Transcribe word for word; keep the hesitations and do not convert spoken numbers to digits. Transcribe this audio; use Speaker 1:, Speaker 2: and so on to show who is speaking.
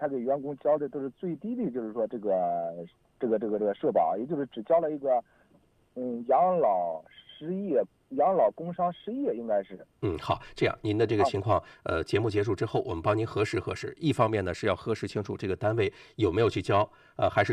Speaker 1: 他给员工交的都是最低的，就是说这个这个这个这个社保，也就是只交了一个嗯养老失业、养老工伤失业，应该是。
Speaker 2: 嗯，好，这样您的这个情况，呃，节目结束之后，我们帮您核实核实。一方面呢是要核实清楚这个单位有没有去交，呃，还是